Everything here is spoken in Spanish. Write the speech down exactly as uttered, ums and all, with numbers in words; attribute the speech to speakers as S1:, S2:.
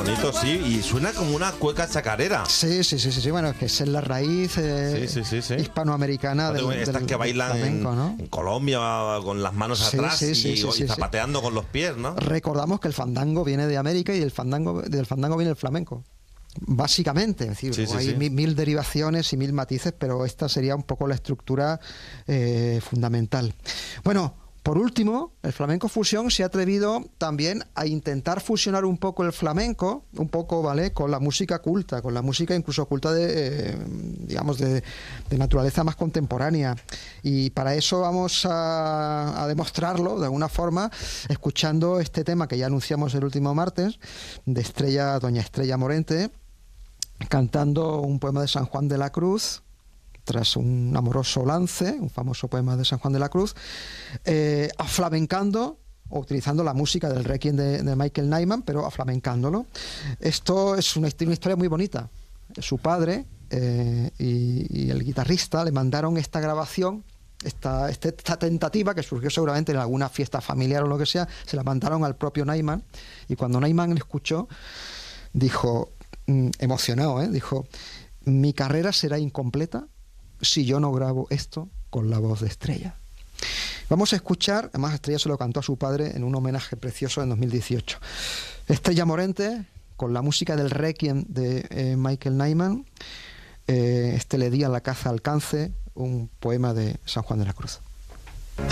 S1: bonito, sí, y suena como una cueca chacarera.
S2: Sí, sí, sí, sí, sí. Bueno, que esa es la raíz eh,
S1: sí, sí, sí, sí.
S2: hispanoamericana del,
S1: Estas
S2: del,
S1: que bailan
S2: del flamenco,
S1: en,
S2: ¿no?
S1: en Colombia con las manos
S2: Sí,
S1: atrás
S2: sí, sí,
S1: y,
S2: sí,
S1: y
S2: sí,
S1: zapateando
S2: sí.
S1: con los pies, ¿no?
S2: Recordamos que el fandango viene de América y del fandango, del fandango viene el flamenco. Básicamente, es decir,
S1: Sí, sí,
S2: hay
S1: sí.
S2: Mil, mil derivaciones y mil matices, pero esta sería un poco la estructura eh, fundamental. Bueno, por último, el flamenco fusión se ha atrevido también a intentar fusionar un poco el flamenco, un poco, ¿vale?, con la música culta, con la música incluso culta de, eh, digamos, de, de naturaleza más contemporánea. Y para eso vamos a, a demostrarlo de alguna forma, escuchando este tema que ya anunciamos el último martes, de Estrella, doña Estrella Morente, cantando un poema de San Juan de la Cruz, tras un amoroso lance, un famoso poema de San Juan de la Cruz, eh, aflamencando, o utilizando la música del Requiem de, de Michael Nyman, pero aflamencándolo. Esto es una, una historia muy bonita. Su padre eh, y, y el guitarrista le mandaron esta grabación, esta, esta, esta tentativa, que surgió seguramente en alguna fiesta familiar o lo que sea, se la mandaron al propio Nyman, y cuando Nyman le escuchó, dijo, mm, emocionado, ¿eh? dijo, mi carrera será incompleta si yo no grabo esto con la voz de Estrella. Vamos a escuchar, además Estrella se lo cantó a su padre en un homenaje precioso en dos mil dieciocho. Estrella Morente, con la música del Requiem de eh, Michael Nyman, eh, este le di a la caza alcance, un poema de San Juan de la Cruz.